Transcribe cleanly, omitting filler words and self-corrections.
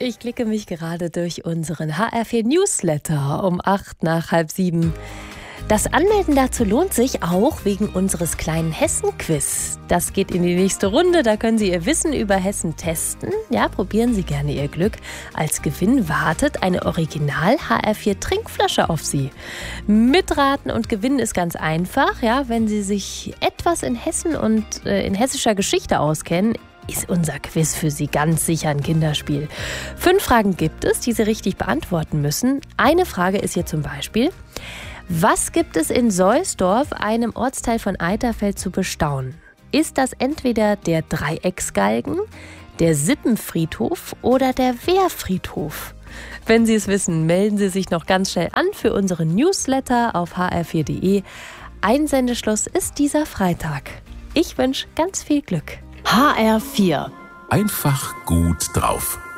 Ich klicke mich gerade durch unseren HR4 Newsletter um 8 nach halb 7. Das Anmelden dazu lohnt sich auch wegen unseres kleinen Hessen-Quiz. Das geht in die nächste Runde, da können Sie Ihr Wissen über Hessen testen. Ja, probieren Sie gerne Ihr Glück. Als Gewinn wartet eine Original HR4 Trinkflasche auf Sie. Mitraten und gewinnen ist ganz einfach. Ja, wenn Sie sich etwas in Hessen und in hessischer Geschichte auskennen, ist unser Quiz für Sie ganz sicher ein Kinderspiel. 5 Fragen gibt es, die Sie richtig beantworten müssen. Eine Frage ist hier zum Beispiel: Was gibt es in Seusdorf, einem Ortsteil von Eiterfeld, zu bestaunen? Ist das entweder der Dreiecksgalgen, der Sippenfriedhof oder der Wehrfriedhof? Wenn Sie es wissen, melden Sie sich noch ganz schnell an für unseren Newsletter auf hr4.de. Einsendeschluss ist dieser Freitag. Ich wünsche ganz viel Glück. HR4. Einfach gut drauf.